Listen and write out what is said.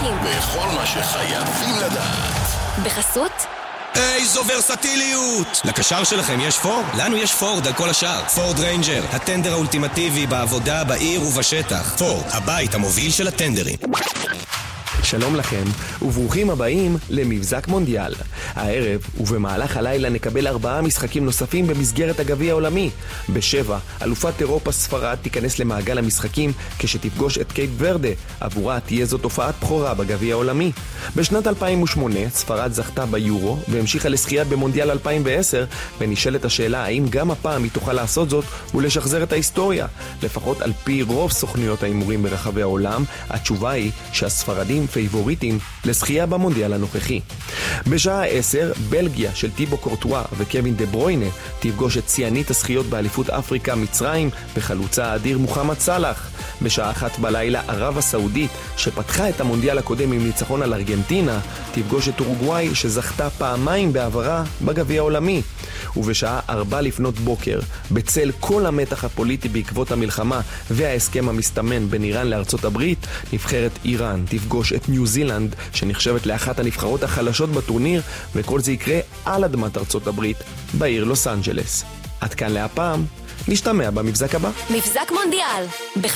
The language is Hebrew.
המשחקים וכל מה שחייבים לדעת. בחסות איזו ורסטיליות! לקשר שלכם יש פורד? לנו יש פורד על כל השאר. פורד ריינג'ר, הטנדר האולטימטיבי בעבודה, בעיר ובשטח. פורד, הבית המוביל של הטנדרים. שלום לכם, וברוכים הבאים למבזק מונדיאל. הערב ובמהלך הלילה נקבל 4 משחקים נוספים במסגרת הגביע העולמי. ב7, אלופת אירופה ספרד תיכנס למעגל המשחקים כשתפגוש את קייפ ורדה. עבורה תהיה זו תופעת בחורה בגביע העולמי. בשנת 2008 ספרד זכתה ביורו והמשיכה לשחייה במונדיאל 2010, ונשאלת השאלה האם גם הפעם היא תוכל לעשות זאת ולשחזר את ההיסטוריה. לפחות על פי רוב סוכנויות ההימורים ברחבי העולם, התשובה היא שהספרדים פייבוריטים לשחייה במונדיאל הנוכחי. בשעה 10, בלגיה של טיבו קורטואה וקווין דה ברוינה תפגוש את ציינית השחיות באליפות אפריקה מצרים בחלוצה האדיר מוחמד סלאח. בשעה 1 בלילה ערב הסעודית שפתחה את המונדיאל הקודם עם ניצחון על ארגנטינה תפגוש את אורוגוואי שזכתה פעמיים בעברה בגביע העולמי. ובשעה 4 לפנות בוקר, בצל כל המתח הפוליטי בעקבות המלחמה וההסכם המסתמן בין איראן לארצות הברית, נבחרת איראן תפגוש את ניו זילנד שנחשבת לאחת הנבחרות החלשות בטורניר, וכל זה יקרה על אדמת ארצות הברית בעיר לוס אנג'לס. עד כאן להפעם, נשתמע במבזק הבא. מבזק מונדיאל בחסות